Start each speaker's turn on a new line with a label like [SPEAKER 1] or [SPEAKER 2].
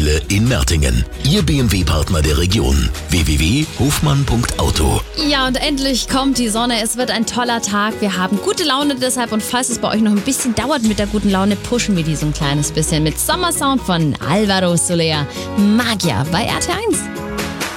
[SPEAKER 1] Automobil in Mertingen. Ihr BMW-Partner der Region. www.hofmann.auto.
[SPEAKER 2] Ja, und endlich kommt die Sonne. Es wird ein toller Tag. Wir haben gute Laune deshalb. Und falls es bei euch noch ein bisschen dauert mit der guten Laune, pushen wir die so ein kleines bisschen mit Sommersound von Alvaro Soler. Magier bei RT1.